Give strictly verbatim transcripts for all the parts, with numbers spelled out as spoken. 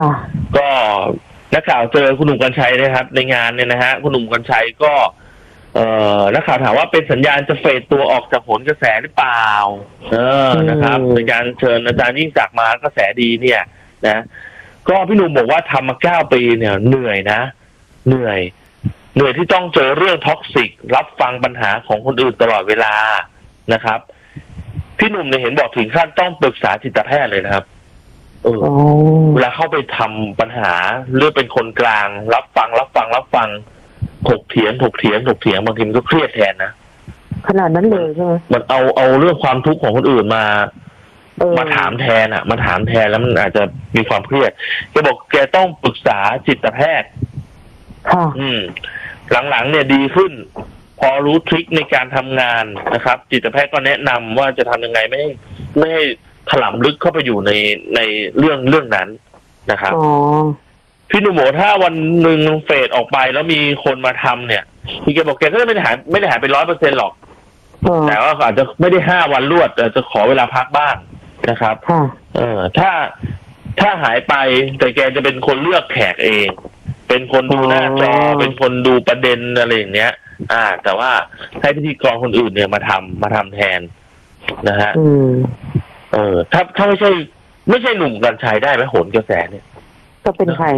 ก็นักข่าวเจอคุณหนุ่มกรรชัยนะครับในงานเนี่ยนะฮะคุณหนุ่มกรรชัยก็เอ่อนักข่าวถามว่าเป็นสัญญาณจะเฟดตัวออกจากโหนกระแสหรือเปล่าเออนะครับในการเชิญอาจารย์ยิ่งศักดิ์มากระแสดีเนี่ยนะก็พี่หนุ่มบอกว่าทำมาเก้าปีเนี่ยเหนื่อยนะเหนื่อยเหนื่อยที่ต้องเจอเรื่องท็อกซิกรับฟังปัญหาของคนอื่นตลอดเวลานะครับพี่หนุ่มเนี่ยเห็นบอกถึงขั้นต้องปรึกษาจิตแพทย์เลยนะครับเออเวลาเข้าไปทำปัญหาเรื่องเป็นคนกลางรับฟังรับฟังรับฟังถกเถียงถกเถียงถกเถียงบางทีมันก็เครียดแทนนะขนาดนั้นเลยใช่ไหมมันเอาเอาเรื่องความทุกข์ของคนอื่นมามาถามแทนอ่ะมาถามแทนแล้วมันอาจจะมีความเครียดแกบอกแกต้องปรึกษาจิตแพทย์ค่ะอืมหลังๆเนี่ยดีขึ้นพอรู้ทริคในการทำงานนะครับจิตแพทย์ก็แนะนำว่าจะทำยังไงไม่ให้ไม่ให้ถลำลึกเข้าไปอยู่ในในเรื่องเรื่องนั้นนะครับพี่หนุ่มบอกถ้าวันหนึ่งเฟดออกไปแล้วมีคนมาทำเนี่ยพี่แกบอกแกก็ไม่ได้หายไม่ได้หายไปร้อยเปอร์เซ็นต์หรอกแต่ว่าอาจจะไม่ได้ห้าวันรวดอาจจะขอเวลาพักบ้างนะครับเออถ้าถ้าหายไปแต่แกจะเป็นคนเลือกแขกเองเป็นคนดูหน้าจอเป็นคนดูประเด็นอะไรอย่างเงี้ยอ่าแต่ว่าให้พิธีกรคนอื่นเนี่ยมาทำมาทำแทนนะฮะเออถ้าถ้าไม่ใช่ไม่ใช่หนุ่มกรรชัยได้ไหมโหนกระแสเนี่ยก็เป็นใคร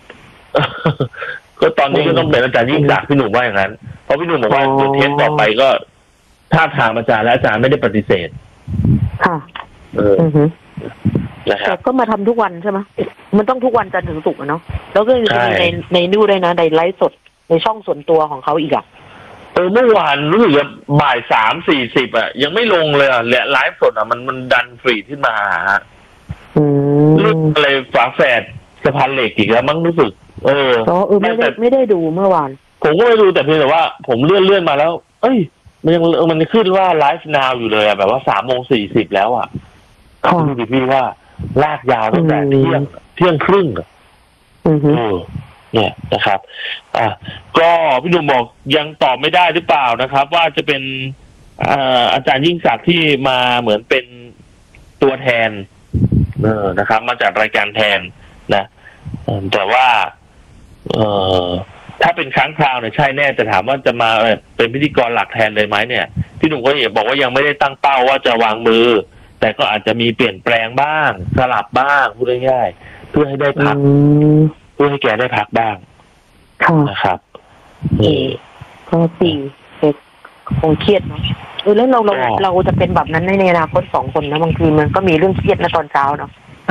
ก็ตอนนี้ก็ต้องเป็นอาจารย์ยิ่งศักดิ์พี่หนุ่มว่าอย่างนั้นเพราะพี่หนุ่มบอกว่าเดี๋ยวเทปต่อไปก็ถ้าถามอาจารย์และอาจารย์ไม่ได้ปฏิเสธค่ะเออแต่ก็มาทำทุกวันใช่ไหมมันต้องทุกวันจันทร์ถึงศุกร์เนาะแล้วก็จะมีในในนู่นด้วยนะในไลฟ์สดในช่องส่วนตัวของเขาอีกอ่ะเออเมื่อวานรู้สึกว่าบ่ายสามสี่สิบอ่ะยังไม่ลงเลยอ่ะและไลฟ์สดอ่ะมันมันดันฟรีขึ้นมาฮะเรื่องอะไรฝาแฝดสะพานเหล็กอีกแล้วมั้งรู้สึกเออเออไม่ได้ไม่ได้ดูเมื่อวานผมก็ไม่ดูแต่เพียงแต่ว่าผมเลื่อนเลื่อนมาแล้วเอ้ยมันยังมันขึ้นว่าไลฟ์นาวอยู่เลยอ่ะแบบว่าสามโมงสี่สิบแล้วอ่ะดูดิพี่ว่าลากยาวตั้งแต่เที่ยงเที่ยงครึ่งอ่ะเออเนี่ยนะครับอ่ะก็พี่หนุ่มบอกยังตอบไม่ได้หรือเปล่านะครับ ว่าจะเป็นอาจารย์ยิ่งศักดิ์ที่มาเหมือนเป็นตัวแทนเออนะครับมาจากรายการแทนนะแต่ว่าเออถ้าเป็นครั้งคราวเนี่ยใช่แน่แต่ถามว่าจะมาเป็นพิธีกรหลักแทนเลยไหมเนี่ยพี่หนุ่มก็บอกว่ายังไม่ได้ตั้งเป้าว่าจะวางมือแต่ก็อาจจะมีเปลี่ยนแปลงบ้างสลับบ้างพูดง่ายๆเพื่อให้ได้พักเพื่อให้แกได้พักบ้างนะครับนี่ก็ปีเด็กคงเครียดเนาะเออแล้วเราเราเราจะเป็นแบบนั้นในอนาคตสองคนนะบางทีมันก็มีเรื่องเครียดนะตอนเช้าเนาะ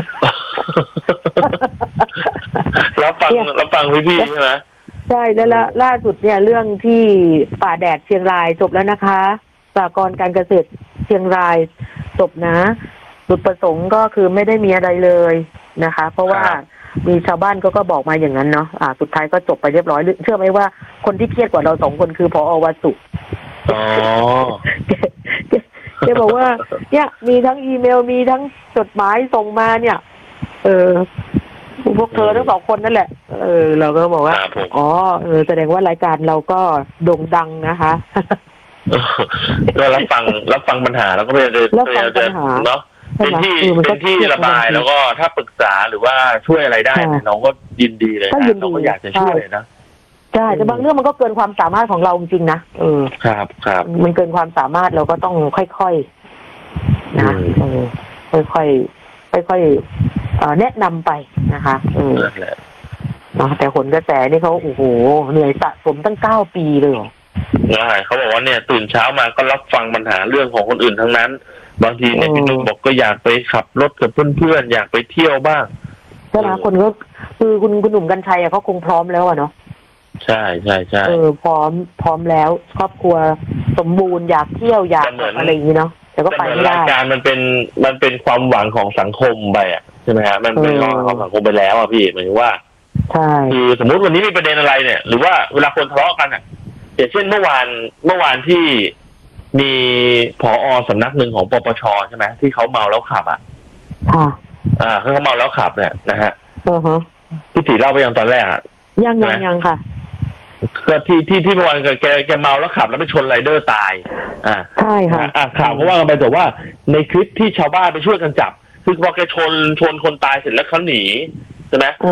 รับฟังรับฟังพี่ๆใช่ไหมใช่แล้วล่าสุดเนี่ยเรื่องที่ป่าแดดเชียงรายจบแล้วนะคะสหกรณ์การเกษตรเชียงรายจบนะจุดประสงค์ก็คือไม่ได้มีอะไรเลยนะคะเพราะว่ามีชาวบ้านก็ก็บอกมาอย่างนั้นเนาะอ่าสุดท้ายก็จบไปเรียบร้อยเชื่อไหมว่าคนที่เครียดกว่าเราสองคนคือผอ.วสุอ๋อแกบอกว่าเนี่ยมีทั้งอีเมลมีทั้งจดหมายส่งมาเนี่ยเออพวกเธอทั้งสองคนนั่นแหละเออเราก็บอกว่าอ๋อเออแสดงว่ารายการเราก็โด่งดังนะคะก็รับฟังรับฟังปัญหาแล้วก็พยายามจะเนาะเป็นที่เป็นที่ระบายแล้วก็ถ้าปรึกษาหรือว่าช่วยอะไรได้น้องก็ยินดีเลยนะน้องก็อยากจะช่วยนะใช่แต่บางเรื่องมันก็เกินความสามารถของเราจริงๆนะเออครับครับมันเกินความสามารถเราก็ต้องค่อยๆนะเออค่อยๆค่อยๆแนะนำไปนะคะเออแต่ผลกระแสนี่เขาโอ้โหเหนื่อยสะสมตั้งเก้าปีเลยใช่เขาบอกว่าเนี่ยตื่นเช้ามาก็รับฟังปัญหาเรื่องของคนอื่นทั้งนั้นบางทีเนี่ยพี่นุ่มบอกก็อยากไปขับรถกับเพื่อนๆอยากไปเที่ยวบ้างใช่ไหมคนก็คือคุณคุณหนุ่มกรรชัยเขาคงพร้อมแล้วอะเนาะใช่ใช่ใช่เออพร้อมพร้อมแล้วครอบครัวสมบูรณ์อยากเที่ยวอยากอะไรอย่างนี้เนาะแต่ก็ไปไม่ได้รายการมันเป็นมันเป็นความหวังของสังคมไปอ่ะใช่ไหมฮะมันเป็นความของสังคมไปแล้วอ่ะพี่หมายถึงว่าใช่คือสมมติวันนี้มีประเด็นอะไรเนี่ยหรือว่าเวลาคนทะเลาะกันอ่ะอย่างเช่นเมื่อวานเมื่อวานที่มีผอ.สำนักหนึ่งของปปช.ใช่ไหมที่เขาเมาแล้วขับอ่ะค่ะอ่าเขาเมาแล้วขับเนี่ยนะฮะอือฮะพี่ตีเล่าไปยังตอนแรกอ่ะยังยังยังค่ะก็ที่ที่ที่เมื่อวานแกแกเมาแล้วขับแล้วไปชนไรเดอร์ตายอ่าใช่ค่ะอ่าข่าวเพราะว่ากันไปแต่ว่าในคลิปที่ชาวบ้านไปช่วยกันจับคือพอแกชนชนคนตายเสร็จแล้วเขาหนีใช่ไหม